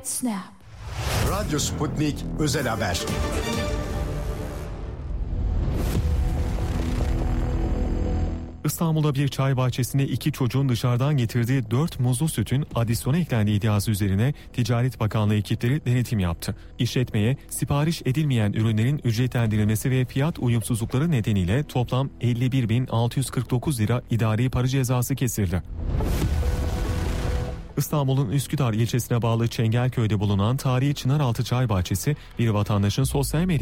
it snap. Radyo Sputnik Özel Haber. İstanbul'da bir çay bahçesinde 2 çocuğun dışarıdan getirdiği 4 muzlu sütün adisyona eklendiği iddiası üzerine Ticaret Bakanlığı ekipleri denetim yaptı. İşletmeye sipariş edilmeyen ürünlerin ücretlendirilmesi ve fiyat uyumsuzlukları nedeniyle toplam 51.649 lira idari para cezası kesildi. İstanbul'un Üsküdar ilçesine bağlı Çengelköy'de bulunan tarihi Çınaraltı Çay Bahçesi bir vatandaşın sosyal medya